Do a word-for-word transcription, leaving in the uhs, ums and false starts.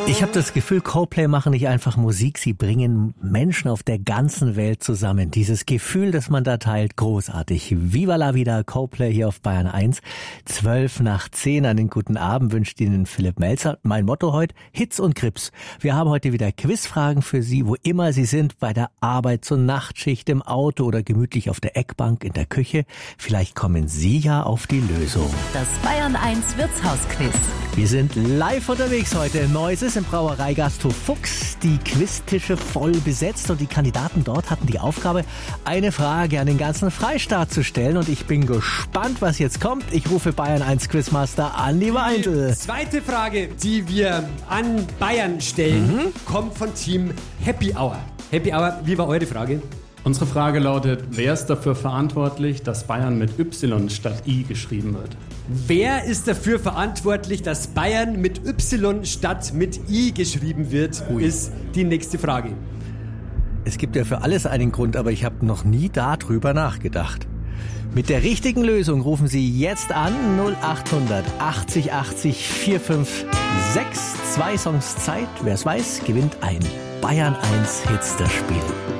Ich habe das Gefühl, Coldplay machen nicht einfach Musik, sie bringen Menschen auf der ganzen Welt zusammen. Dieses Gefühl, das man da teilt, großartig. Viva la vida, Coldplay hier auf Bayern eins. Zwölf nach zehn, einen guten Abend wünscht Ihnen Philipp Melzer. Mein Motto heute, Hits und Krips. Wir haben heute wieder Quizfragen für Sie, wo immer Sie sind, bei der Arbeit, zur Nachtschicht, im Auto oder gemütlich auf der Eckbank in der Küche. Vielleicht kommen Sie ja auf die Lösung. Das Bayern eins Wirtshausquiz. Wir sind live unterwegs heute in Neuses im Brauereigasthof Fuchs. Die Quiztische voll besetzt und die Kandidaten dort hatten die Aufgabe, eine Frage an den ganzen Freistaat zu stellen. Und ich bin gespannt, was jetzt kommt. Ich rufe Bayern eins Quizmaster Andi Weindl. Die zweite Frage, die wir an Bayern stellen, mhm. kommt von Team Happy Hour. Happy Hour, wie war eure Frage? Unsere Frage lautet, wer ist dafür verantwortlich, dass Bayern mit Y statt I geschrieben wird? Wer ist dafür verantwortlich, dass Bayern mit Y statt mit I geschrieben wird, Ui. ist die nächste Frage. Es gibt ja für alles einen Grund, aber ich habe noch nie darüber nachgedacht. Mit der richtigen Lösung rufen Sie jetzt an null acht hundert achtzig achtzig vier fünf sechs. Zwei Songs Zeit. Wer es weiß, gewinnt ein Bayern eins Hitster-Spiel.